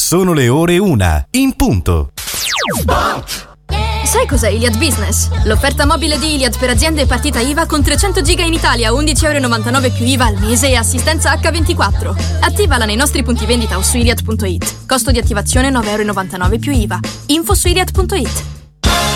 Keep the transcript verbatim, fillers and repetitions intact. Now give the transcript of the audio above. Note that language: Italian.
Sono le ore una, in punto. Sai cos'è Iliad Business? L'offerta mobile di Iliad per aziende e partita I V A con trecento giga in Italia, undici euro e novantanove più I V A al mese e assistenza acca ventiquattro. Attivala nei nostri punti vendita o su iliad punto it. Costo di attivazione nove euro e novantanove più I V A. Info su iliad punto it.